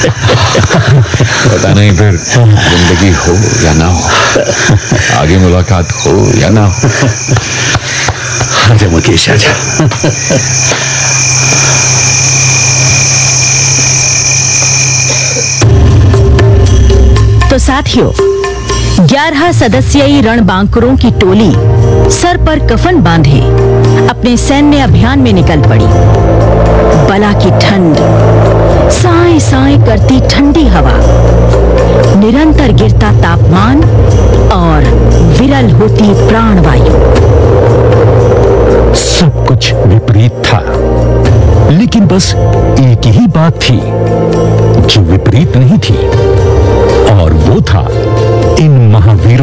पता नहीं फिर जिंदगी हो या ना हो, आगे मुलाकात हो या ना हो। आजा मुकेश, आजा। तो साथियों, 11 सदस्यीय रणबांकुरों की टोली सर पर कफन बांधे अपने सैन्य अभियान में निकल पड़ी। बला की ठंड, साए साए करती ठंडी हवा, निरंतर गिरता तापमान और विरल होती प्राणवायु, सब कुछ विपरीत था। लेकिन बस एक ही बात थी जो विपरीत नहीं थी, और वो था इन महावीरों